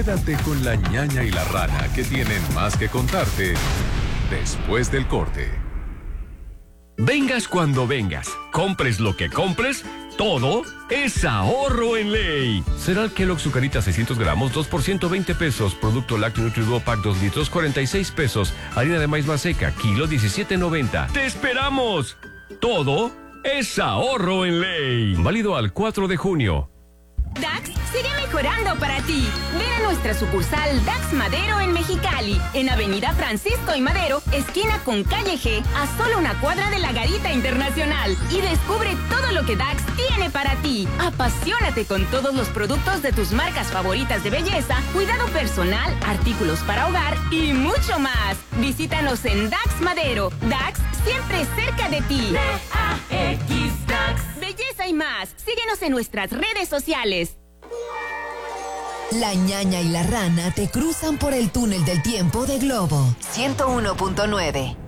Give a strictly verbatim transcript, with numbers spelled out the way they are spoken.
Quédate con la ñaña y la rana, que tienen más que contarte después del corte. Vengas cuando vengas, compres lo que compres, todo es ahorro en ley. Cereal Kellogg Zucarita seiscientos gramos, dos por ciento veinte pesos. Producto lácteo Nutriduo Pack dos litros, cuarenta y seis pesos. Harina de maíz Maseca, kilo diecisiete noventa. ¡Te esperamos! Todo es ahorro en ley. Válido al cuatro de junio. Dax sigue mejorando para ti. Ven a nuestra sucursal Dax Madero en Mexicali, en Avenida Francisco y Madero, esquina con Calle G, a solo una cuadra de la Garita Internacional. Y descubre todo lo que Dax tiene para ti. Apasionate con todos los productos de tus marcas favoritas de belleza, cuidado personal, artículos para hogar y mucho más. Visítanos en Dax Madero. Dax siempre cerca de ti. D A X Dax. Belleza y más. Síguenos en nuestras redes sociales. La ñaña y la rana te cruzan por el túnel del tiempo de Globo ciento uno punto nueve.